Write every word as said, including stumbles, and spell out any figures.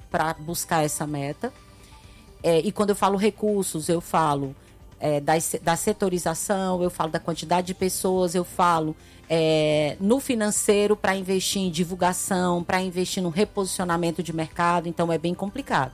para buscar essa meta. É, e quando eu falo recursos, eu falo é, da, da setorização, eu falo da quantidade de pessoas, eu falo é, no financeiro para investir em divulgação, para investir no reposicionamento de mercado, então é bem complicado.